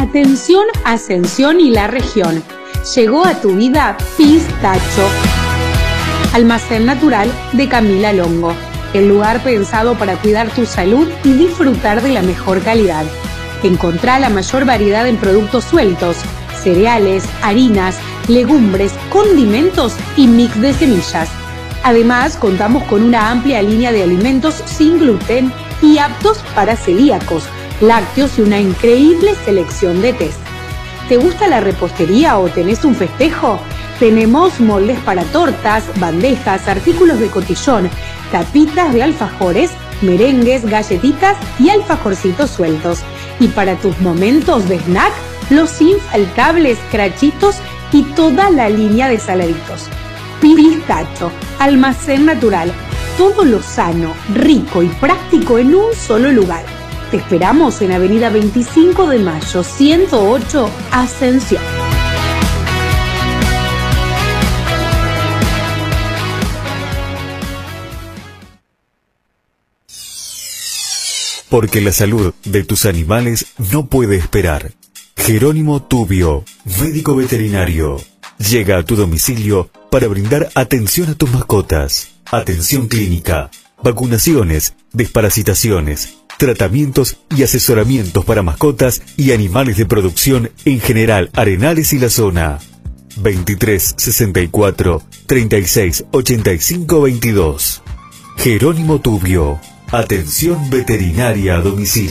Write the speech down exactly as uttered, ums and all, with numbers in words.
Atención, Ascensión y la región. Llegó a tu vida Pistacho, almacén natural de Camila Longo, el lugar pensado para cuidar tu salud y disfrutar de la mejor calidad. Encontrá la mayor variedad en productos sueltos, cereales, harinas, legumbres, condimentos y mix de semillas. Además, contamos con una amplia línea de alimentos sin gluten y aptos para celíacos, lácteos y una increíble selección de tés. ¿Te gusta la repostería o tenés un festejo? Tenemos moldes para tortas, bandejas, artículos de cotillón, tapitas de alfajores, merengues, galletitas y alfajorcitos sueltos. Y para tus momentos de snack, los infaltables crachitos y toda la línea de saladitos. Pistacho, almacén natural. Todo lo sano, rico y práctico en un solo lugar. Te esperamos en Avenida veinticinco de mayo, ciento ocho, Ascensión. Porque la salud de tus animales no puede esperar. Jerónimo Tubio, médico veterinario, llega a tu domicilio para brindar atención a tus mascotas. Atención clínica, vacunaciones, desparasitaciones, tratamientos y asesoramientos para mascotas y animales de producción en General Arenales y la zona. veintitrés sesenta y cuatro, treinta y seis ochenta y cinco veintidós. Jerónimo Tubio, atención veterinaria a domicilio.